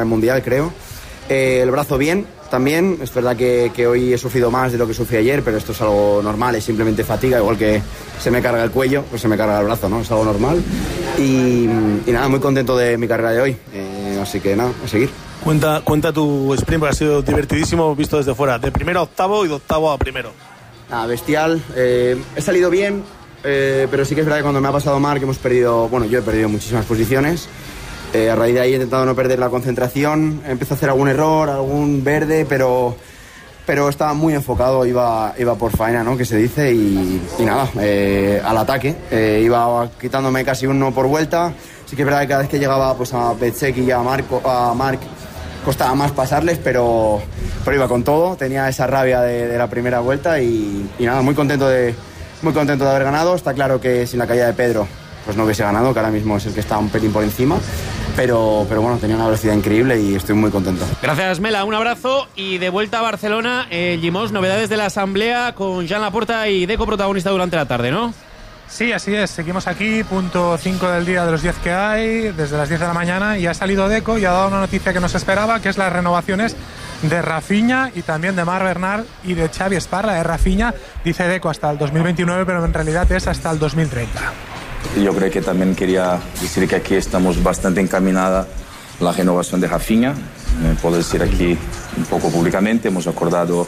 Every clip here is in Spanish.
el Mundial, creo. El brazo bien, también. Es verdad que hoy he sufrido más de lo que sufrí ayer, pero esto es algo normal, es simplemente fatiga, igual que se me carga el cuello, pues se me carga el brazo, ¿no? Es algo normal. Y nada, muy contento de mi carrera de hoy. Así que nada, a seguir. Cuenta tu sprint, porque ha sido divertidísimo visto desde fuera, de primero a octavo y de octavo a primero. Nada, bestial. He salido bien, pero sí que es verdad que cuando me ha pasado mal, que hemos perdido, bueno, yo he perdido muchísimas posiciones. A raíz de ahí he intentado no perder la concentración, empecé a hacer algún error, algún verde, pero estaba muy enfocado, iba por faena, ¿no? Que se dice, y nada, al ataque. Iba quitándome casi uno por vuelta. Sí que es verdad que cada vez que llegaba pues, a Bezzecchi y a Marc costaba más pasarles, pero iba con todo. Tenía esa rabia de la primera vuelta y nada, muy contento de haber ganado. Está claro que sin la caída de Pedro pues no hubiese ganado, que ahora mismo es el que está un pelín por encima. Pero bueno, tenía una velocidad increíble y estoy muy contento. Gracias, Mela, un abrazo. Y de vuelta a Barcelona, Llimós, novedades de la asamblea con Joan Laporta y Deco protagonista durante la tarde, ¿no? Sí, así es, seguimos aquí, punto 5 del día de los 10 que hay, desde las 10 de la mañana, y ha salido Deco y ha dado una noticia que no se esperaba, que es las renovaciones de Rafinha y también de Marc Bernal y de Xavi Esparra. De Rafinha dice Deco hasta el 2029, pero en realidad es hasta el 2030. Yo creo que también quería decir que aquí estamos bastante encaminada la renovación de Rafinha. Puedo decir aquí un poco públicamente, hemos acordado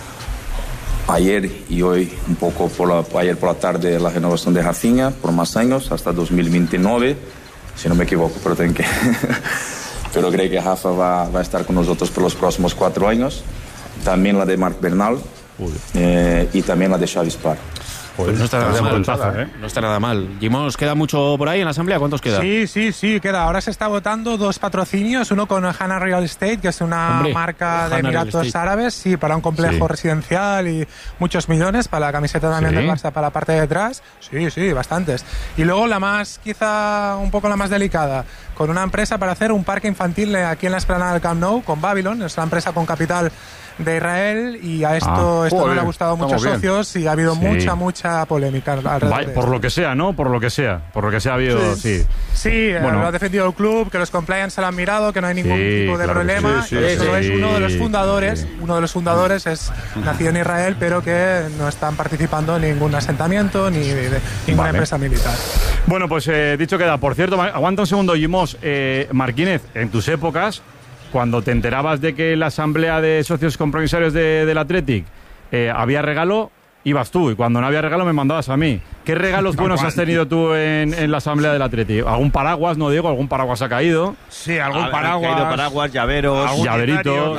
ayer y hoy un poco ayer por la tarde la renovación de Rafinha por más años, hasta 2029, si no me equivoco, pero pero creo que Rafa va a estar con nosotros por los próximos 4 años. También la de Marc Bernal y también la de Xavi Esparra. Pues no está nada mal, no está nada mal. Llimós, ¿queda mucho por ahí en la asamblea? ¿Cuántos queda? Sí, queda. Ahora se está votando 2 patrocinios, uno con Hana Real Estate, que es una marca de Emiratos Árabes, sí, para un complejo residencial y muchos millones, para la camiseta también del Barça, para la parte de atrás. Sí, bastantes. Y luego la más, quizá un poco la más delicada, con una empresa para hacer un parque infantil aquí en la explanada del Camp Nou, con Babylon, es una empresa con capital de Israel, y a esto no le ha gustado a muchos socios y ha habido mucha polémica alrededor. Por lo que sea, ¿no? Por lo que sea ha habido, sí. Bueno, lo ha defendido el club, que los compliance se lo han mirado, que no hay ningún tipo de problema. Solo es uno de los fundadores, es nacido en Israel, pero que no están participando en ningún asentamiento ni de ninguna empresa militar. Bueno, pues dicho queda. Por cierto, aguanta un segundo, Llimós. Marquínez, en tus épocas, cuando te enterabas de que en la asamblea de socios compromisarios del Athletic había regalo, ibas tú, y cuando no había regalo me mandabas a mí. ¿Qué regalos buenos has tenido tú en la asamblea del Athletic? ¿Algún paraguas, no Diego? ¿Algún paraguas ha caído? Sí, algún paraguas, llaveros, llaveritos.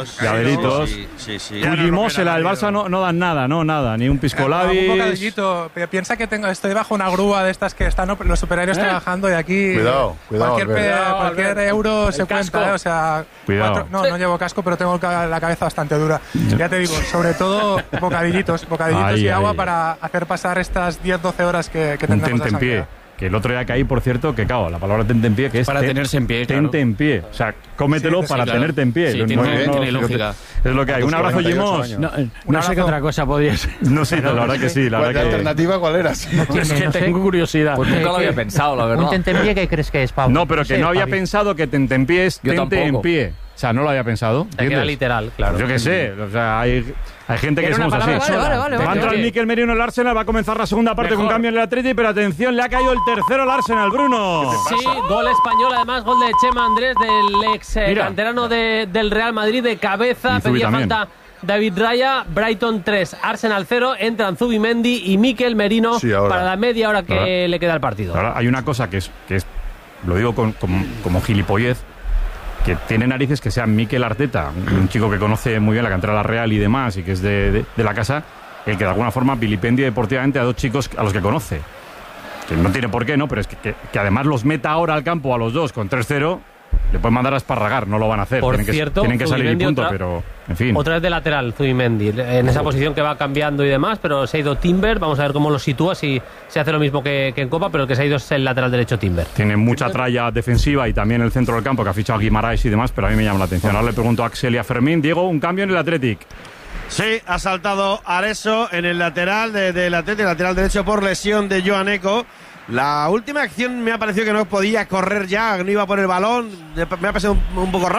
Sí. Tú, Llimós, el Barça no dan nada, ni un pisco labis. Un bocadillito. Piensa que estoy bajo una grúa de estas que están los superhéroes trabajando, y aquí cualquier euro se cuenta, o sea, no llevo casco, pero tengo la cabeza bastante dura. Ya te digo, sobre todo bocadillitos y agua para hacer pasar estas 10-12 horas que tendremos de asamblea. Que el otro día caí, por cierto, que la palabra tente en pie, que es para tenerse en pie, tente en pie. O sea, cómetelo para tenerte en pie. Sí, tiene lógica. Es lo que hay. Un abrazo, Llimós. No sé qué otra cosa podría ser. No sé, la verdad que sí. ¿La alternativa cuál era? Es que tengo curiosidad. Pues nunca lo había pensado, la verdad. ¿Un tente en pie qué crees que es, Pablo? No, pero que no había pensado que tente en pie es tente en pie. O sea, no lo había pensado. Era literal, claro. Yo qué sé. O sea, hay gente que somos así. Vale. Va a entrar Mikel Merino en el Arsenal, va a comenzar la segunda parte con cambio en el Athletic, pero atención, le ha caído el tercero al Arsenal, Bruno. Sí, gol español, además, gol de Chema Andrés, del ex canterano del Real Madrid, de cabeza. Pedía falta David Raya. Brighton 3, Arsenal 0, entran Zubimendi y Mikel Merino para la media hora que le queda al partido. Ahora, hay una cosa que es lo digo como gilipollez, que tiene narices que sea Mikel Arteta, un chico que conoce muy bien la cantera de la Real y demás, y que es de la casa, el que de alguna forma vilipendia deportivamente a 2 chicos a los que conoce. Que no tiene por qué, ¿no? Pero es que además los meta ahora al campo a los 2 con 3-0, le pueden mandar a esparragar, no lo van a hacer. Tienen que salir y punto, pero en fin. Otra vez de lateral, Zubimendi, en esa posición que va cambiando y demás, pero se ha ido Timber, vamos a ver cómo lo sitúa, si se hace lo mismo que en Copa, pero el que se ha ido es el lateral derecho Timber. Tiene mucha tralla defensiva y también el centro del campo, que ha fichado a Guimaraes y demás, pero a mí me llama la atención. Ahora le pregunto a Axel y a Fermín. Diego, un cambio en el Athletic. Sí, ha saltado Areso en el lateral del Athletic, lateral derecho por lesión de Joan Eco. La última acción me ha parecido que no podía correr ya, no iba por el balón, me ha parecido un poco raro.